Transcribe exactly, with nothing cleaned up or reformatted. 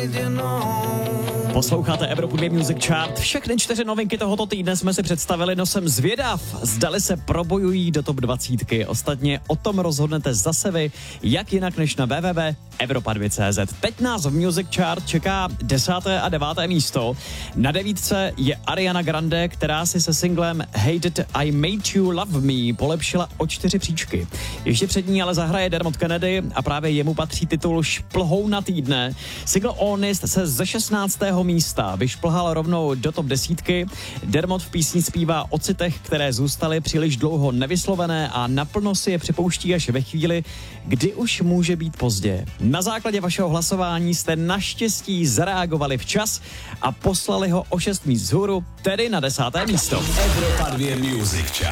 Posloucháte Evropu dva Music Chart. Všechny čtyři novinky tohoto týdne jsme si představili, no jsem zvědav, zdali se probojují do top dvacítky. Ostatně o tom rozhodnete zase vy, jak jinak než na w w w tečka evropa dva tečka cé zet. Teď nás v Music Chart čeká desáté a deváté místo. Na devítce je Ariana Grande, která si se singlem Hated I Made You Love Me polepšila o čtyři příčky. Ještě před ní ale zahraje Dermot Kennedy a právě jemu patří titul Šplhouna týdne. Single Honest se ze šestnáctého místa vyšplhal rovnou do top desítky. Dermot v písni zpívá o citech, které zůstaly příliš dlouho nevyslovené a naplno si je připouští až ve chvíli, kdy už může být pozdě. Na základě vašeho hlasování jste naštěstí zareagovali včas a poslali ho o šest míst vzhůru, tedy na desáté místo. Evropa dva Music Chart.